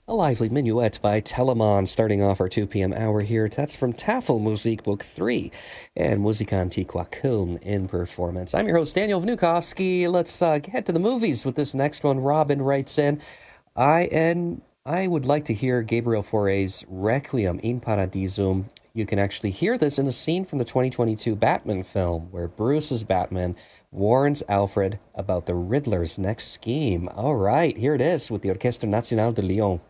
A lively minuet by Telemon starting off our 2 p.m. hour here. That's from Tafelmusik Book 3 and Musik Antiqua Köln in performance. I'm your host, Daniel Vnukovsky. Let's get to the movies with this next one. Robin writes in, I would like to hear Gabriel Fauré's Requiem in Paradisum. You can actually hear this in a scene from the 2022 Batman film where Bruce's Batman warns Alfred about the Riddler's next scheme. All right, here it is with the Orchestre Nationale de Lyon.